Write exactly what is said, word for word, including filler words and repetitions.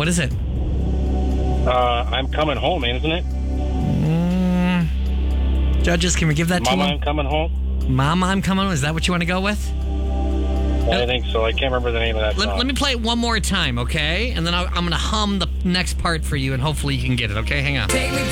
What is it? Uh, I'm coming home, isn't it? Mm, judges, can we give that Mama, to I'm him? coming home. Mama, I'm coming home. Is that what you want to go with? I think so. I can't remember the name of that Let, song. let me play it one more time, okay? And then I'll, I'm going to hum the next part for you, and hopefully you can get it, okay? Hang on. Take me